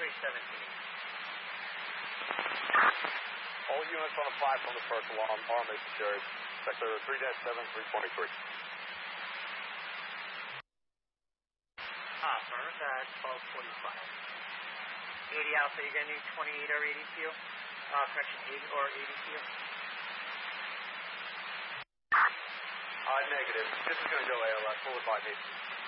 All units on the platform, the first alarm, RMA secured. Sector 3-7, 323. Affirmative, that's 1245. 80 Alpha, you're going to need 28 or 80 CU? Correction, 8 or 80 CU? Negative. This is going to go ALS. Forward 5 8.